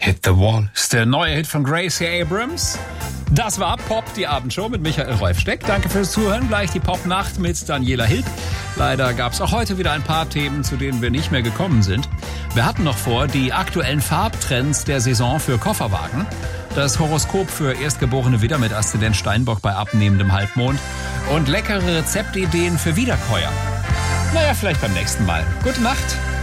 Hit the Wall. Das ist der neue Hit von Gracie Abrams. Das war Pop, die Abendshow mit Michael Rolfsteck. Danke fürs Zuhören. Gleich die Popnacht mit Daniela Hild. Leider gab es auch heute wieder ein paar Themen, zu denen wir nicht mehr gekommen sind. Wir hatten noch vor, die aktuellen Farbtrends der Saison für Kofferwagen, das Horoskop für erstgeborene Widder mit Aszendent Steinbock bei abnehmendem Halbmond und leckere Rezeptideen für Wiederkäuer. Naja, vielleicht beim nächsten Mal. Gute Nacht.